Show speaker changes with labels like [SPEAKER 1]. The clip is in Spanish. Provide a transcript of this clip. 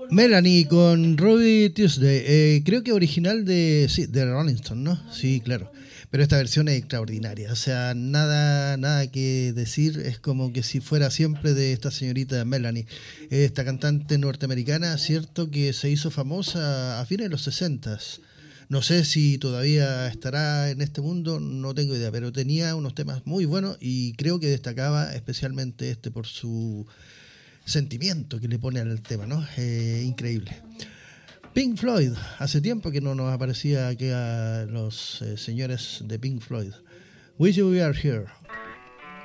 [SPEAKER 1] Melanie con Ruby Tuesday, creo que original de Rolling Stone, ¿no? Sí, claro. Pero esta versión es extraordinaria, o sea, nada que decir, es como que si fuera siempre de esta señorita Melanie, esta cantante norteamericana, cierto que se hizo famosa a fines de los 60. No sé si todavía estará en este mundo, no tengo idea, pero tenía unos temas muy buenos y creo que destacaba especialmente este por su sentimiento que le pone al tema, ¿no? Increíble. Pink Floyd, hace tiempo que no nos aparecía aquí a los señores de Pink Floyd. Wish You Were Here.